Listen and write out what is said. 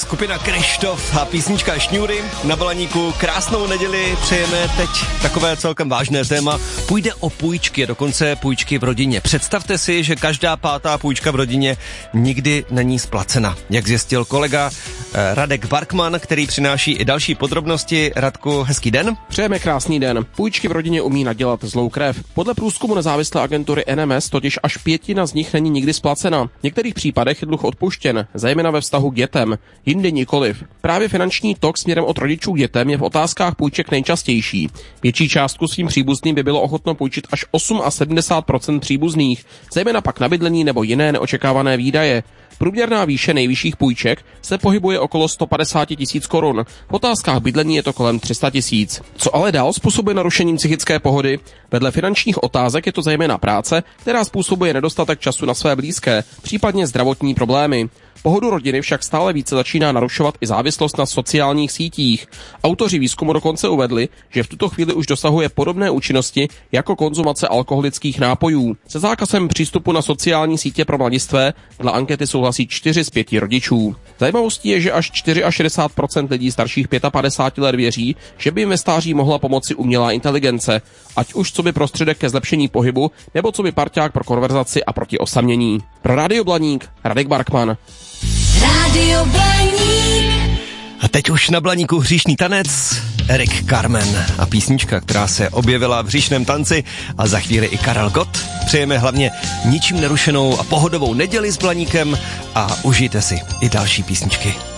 skupina Krištof a písnička Šňůry na Blaníku. Krásnou neděli přejeme. Teď takové celkem vážné téma. Půjde o půjčky, dokonce půjčky v rodině. Představte si, že každá pátá půjčka v rodině nikdy není splacena. Jak zjistil kolega Radek Barkman, který přináší i další podrobnosti. Radku, hezký den. Přejeme krásný den. Půjčky v rodině umí nadělat zlou krev. Podle průzkumu nezávislé agentury NMS totiž až 1/5 z nich není nikdy splacena. V některých případech je dluh odpuštěn, zejména ve vztahu k dětem, jindy nikoliv. Právě finanční tok směrem od rodičů k dětem je v otázkách půjček nejčastější. Větší částku svým příbuzným by bylo ochotno půjčit až 78% příbuzných, zejména pak na bydlení nebo jiné neočekávané výdaje. Průměrná výše nejvyšších půjček se pohybuje okolo 150 000 korun. V otázkách bydlení je to kolem 300 000. Co ale dál způsobuje narušení psychické pohody? Vedle finančních otázek je to zejména práce, která způsobuje nedostatek času na své blízké, případně zdravotní problémy. Pohodu rodiny však stále více začíná narušovat i závislost na sociálních sítích. Autoři výzkumu dokonce uvedli, že v tuto chvíli už dosahuje podobné účinnosti jako konzumace alkoholických nápojů. Se zákazem přístupu na sociální sítě pro mladistvé dle ankety souhlasí 4 z 5 rodičů. Zajímavostí je, že až 64% lidí starších 55 let věří, že by jim ve stáří mohla pomoci umělá inteligence, ať už co by prostředek ke zlepšení pohybu, nebo co by parťák pro konverzaci a proti osamění. Pro Rádio Blaník, Radek Barkman. Rádio Blaník. A teď už na Blaníku hříšný tanec, Erik Carmen a písnička, která se objevila v hříšném tanci a za chvíli i Karel Gott. Přejeme hlavně ničím nerušenou a pohodovou neděli s Blaníkem a užijte si i další písničky.